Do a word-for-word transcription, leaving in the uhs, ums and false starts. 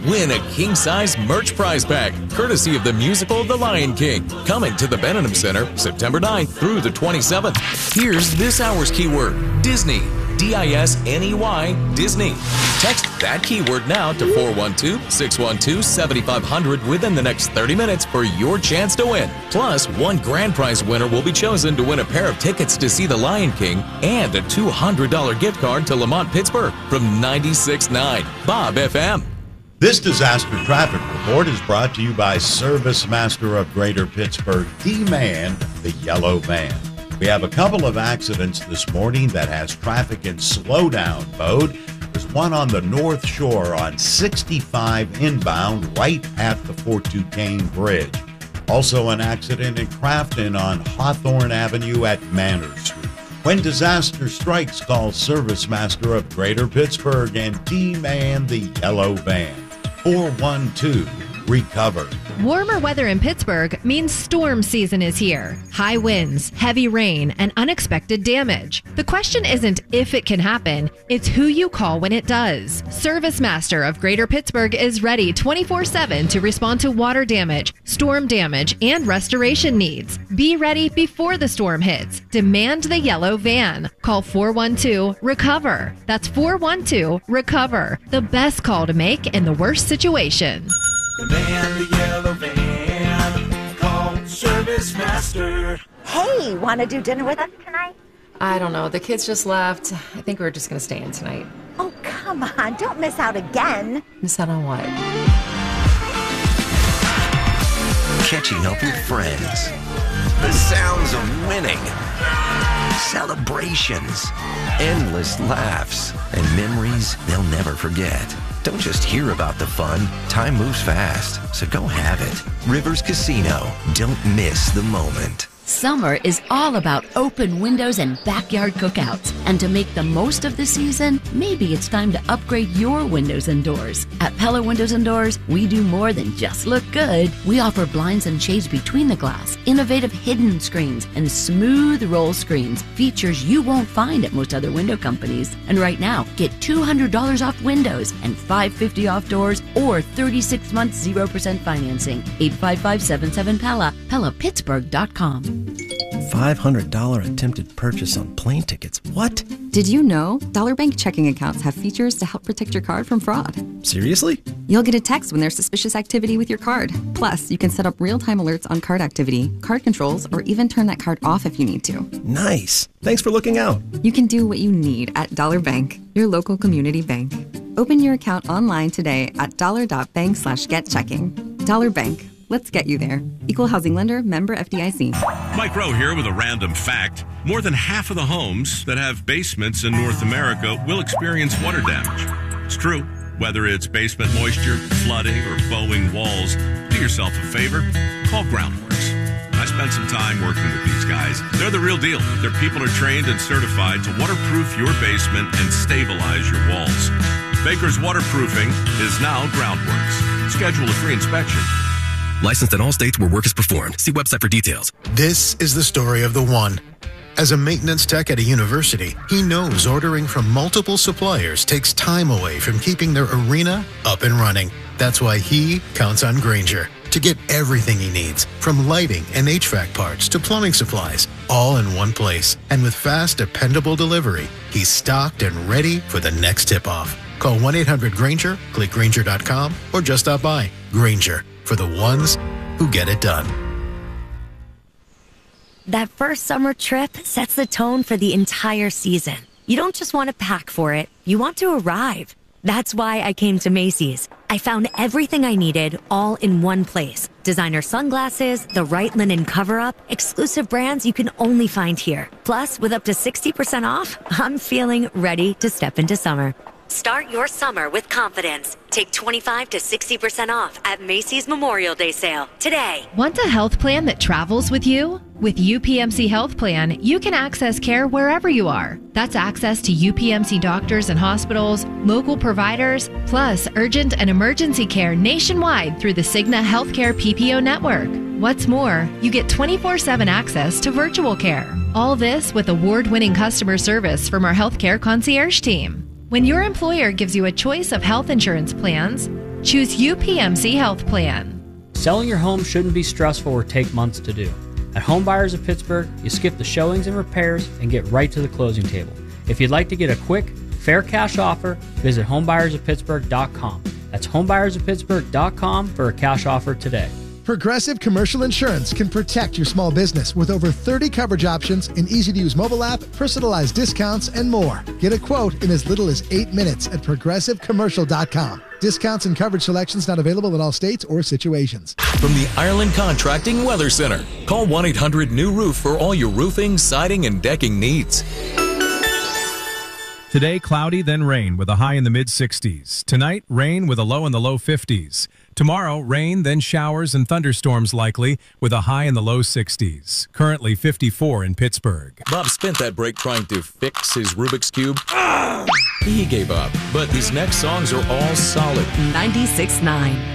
Win a king-size merch prize pack, courtesy of the musical The Lion King, coming to the Benham Center September ninth through the twenty-seventh. Here's this hour's keyword, Disney. D I S N E Y, Disney. Text that keyword now to four one two, six one two, seven five zero zero within the next thirty minutes for your chance to win. Plus, one grand prize winner will be chosen to win a pair of tickets to see The Lion King and a two hundred dollars gift card to Lamont Pittsburgh from ninety-six point nine Bob F M. This disaster traffic report is brought to you by Service Master of Greater Pittsburgh, D-Man, the yellow van. We have a couple of accidents this morning that has traffic in slowdown mode. There's one on the North Shore on sixty-five inbound right at the Fort Duquesne Bridge. Also an accident in Crafton on Hawthorne Avenue at Manor Street. When disaster strikes, call Service Master of Greater Pittsburgh and D-Man the yellow van. four one two, recover. Warmer weather in Pittsburgh means storm season is here. High winds, heavy rain, and unexpected damage. The question isn't if it can happen, it's who you call when it does. Service Master of Greater Pittsburgh is ready twenty-four seven to respond to water damage, storm damage, and restoration needs. Be ready before the storm hits. Demand the yellow van. Call four one two, recover. That's four one two, recover. The best call to make in the worst situation. The van, the yellow van, call Service Master. Hey, want to do dinner with us tonight? I don't know. The kids just left. I think we're just going to stay in tonight. Oh, come on. Don't miss out again. Miss out on what? Catching up with friends. The sounds of winning. Celebrations. Endless laughs. And memories they'll never forget. Don't just hear about the fun. Time moves fast, so go have it. Rivers Casino. Don't miss the moment. Summer is all about open windows and backyard cookouts. And to make the most of the season, maybe it's time to upgrade your windows and doors. At Pella Windows and Doors, we do more than just look good. We offer blinds and shades between the glass, innovative hidden screens, and smooth roll screens, features you won't find at most other window companies. And right now, get two hundred dollars off windows and five hundred fifty dollars off doors or thirty-six months zero percent financing. eight five five, seven seven, P E L L A, Pella Pittsburgh dot com. five hundred dollars attempted purchase on plane tickets. What? Did you know Dollar Bank checking accounts have features to help protect your card from fraud? Seriously? You'll get a text when there's suspicious activity with your card. Plus, you can set up real-time alerts on card activity, card controls, or even turn that card off if you need to. Nice. Thanks for looking out. You can do what you need at Dollar Bank, your local community bank. Open your account online today at dollar.bank slash get checking. Dollar Bank. Let's get you there. Equal housing lender, member F D I C. Mike Rowe here with a random fact. More than half of the homes that have basements in North America will experience water damage. It's true. Whether it's basement moisture, flooding, or bowing walls, do yourself a favor. Call Groundworks. I spent some time working with these guys. They're the real deal. Their people are trained and certified to waterproof your basement and stabilize your walls. Baker's Waterproofing is now Groundworks. Schedule a free inspection. Licensed in all states where work is performed. See website for details. This is the story of the one. As a maintenance tech at a university, he knows ordering from multiple suppliers takes time away from keeping their arena up and running. That's why he counts on Grainger to get everything he needs, from lighting and H V A C parts to plumbing supplies, all in one place. And with fast, dependable delivery, he's stocked and ready for the next tip-off. Call one eight hundred Grainger, click Grainger dot com, or just stop by. Grainger, for the ones who get it done. That first summer trip sets the tone for the entire season. You don't just want to pack for it, you want to arrive. That's why I came to Macy's. I found everything I needed all in one place. Designer sunglasses, the right linen cover-up, exclusive brands you can only find here. Plus, with up to sixty percent off, I'm feeling ready to step into summer. Start your summer with confidence. Take twenty-five to sixty percent off at Macy's Memorial Day sale today. Want a health plan that travels with you? With U P M C Health Plan, you can access care wherever you are. That's access to U P M C doctors and hospitals, local providers, plus urgent and emergency care nationwide through the Cigna Healthcare P P O network. What's more, you get twenty-four seven access to virtual care. All this with award-winning customer service from our healthcare concierge team. When your employer gives you a choice of health insurance plans, choose U P M C Health Plan. Selling your home shouldn't be stressful or take months to do. At Home Buyers of Pittsburgh, you skip the showings and repairs and get right to the closing table. If you'd like to get a quick, fair cash offer, visit home buyers of pittsburgh dot com. That's home buyers of pittsburgh dot com for a cash offer today. Progressive Commercial Insurance can protect your small business with over thirty coverage options, an easy-to-use mobile app, personalized discounts, and more. Get a quote in as little as eight minutes at progressive commercial dot com. Discounts and coverage selections not available in all states or situations. From the Ireland Contracting Weather Center, call one eight hundred new roof for all your roofing, siding, and decking needs. Today, cloudy, then rain with a high in the mid sixties. Tonight, rain with a low in the low fifties. Tomorrow, rain, then showers and thunderstorms likely with a high in the low sixties. Currently fifty-four in Pittsburgh. Bob spent that break trying to fix his Rubik's Cube. He gave up, but these next songs are all solid. ninety-six point nine